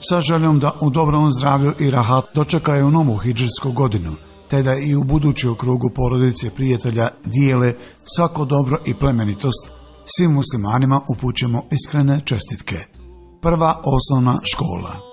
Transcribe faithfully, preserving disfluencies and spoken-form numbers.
sa željom da u dobrom zdravlju i rahat dočekaju novu hidžrsku godinu, te da i u budući u krugu porodice prijatelja dijele svako dobro i plemenitost. Svim muslimanima upućujemo iskrene čestitke. Prva osnovna škola.